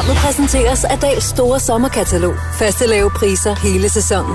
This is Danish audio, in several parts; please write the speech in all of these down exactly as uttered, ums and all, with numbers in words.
Nu præsenteres Adals store sommerkatalog. Faste lave priser hele sæsonen.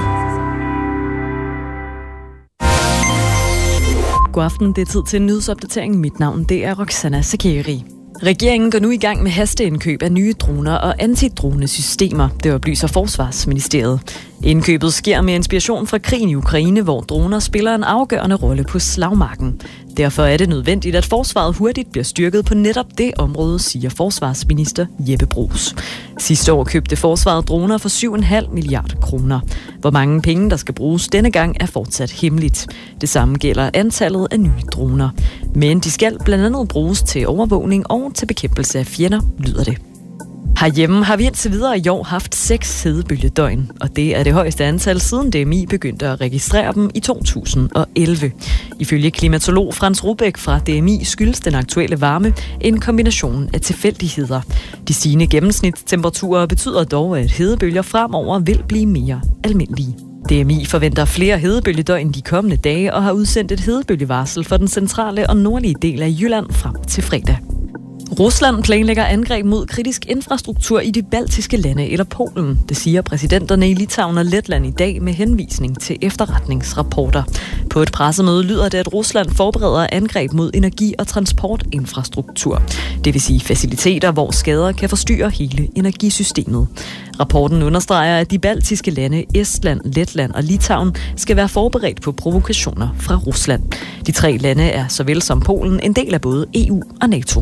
God aften, det er tid til en nyhedsopdatering. Mit navn det er Roxana Sakeri. Regeringen går nu i gang med hasteindkøb af nye droner og antidronesystemer, det oplyser Forsvarsministeriet. Indkøbet sker med inspiration fra krigen i Ukraine, hvor droner spiller en afgørende rolle på slagmarken. Derfor er det nødvendigt, at forsvaret hurtigt bliver styrket på netop det område, siger forsvarsminister Jeppe Bruus. Sidste år købte forsvaret droner for syv komma fem milliarder kroner. Hvor mange penge, der skal bruges denne gang, er fortsat hemmeligt. Det samme gælder antallet af nye droner. Men de skal blandt andet bruges til overvågning og til bekæmpelse af fjender, lyder det. Herhjemme har vi indtil videre i år haft seks hedebølgedøgn, og det er det højeste antal siden D M I begyndte at registrere dem i to tusind og elleve. Ifølge klimatolog Frans Rubæk fra D M I skyldes den aktuelle varme en kombination af tilfældigheder. De stigende gennemsnitstemperaturer betyder dog, at hedebølger fremover vil blive mere almindelige. D M I forventer flere hedebølgedøgn de kommende dage og har udsendt et hedebølgevarsel for den centrale og nordlige del af Jylland frem til fredag. Rusland planlægger angreb mod kritisk infrastruktur i de baltiske lande eller Polen. Det siger præsidenterne i Litauen og Letland i dag med henvisning til efterretningsrapporter. På et pressemøde lyder det, at Rusland forbereder angreb mod energi- og transportinfrastruktur. Det vil sige faciliteter, hvor skader kan forstyrre hele energisystemet. Rapporten understreger, at de baltiske lande Estland, Letland og Litauen skal være forberedt på provokationer fra Rusland. De tre lande er såvel som Polen en del af både E U og NATO.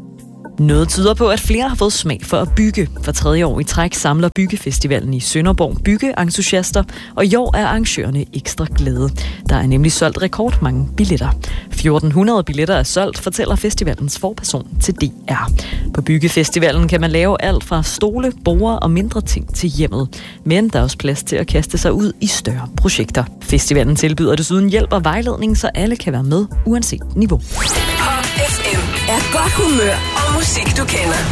Noget tyder på, at flere har fået smag for at bygge. For tredje år i træk samler Byggefestivalen i Sønderborg byggeentusiaster, og i år er arrangørerne ekstra glade. Der er nemlig solgt rekordmange billetter. fjorten hundrede billetter er solgt, fortæller festivalens forperson til D R. På Byggefestivalen kan man lave alt fra stole, borde og mindre ting til hjemmet. Men der er også plads til at kaste sig ud i større projekter. Festivalen tilbyder desuden hjælp og vejledning, så alle kan være med, uanset niveau. Pop F M er godt humør og musik, du kender.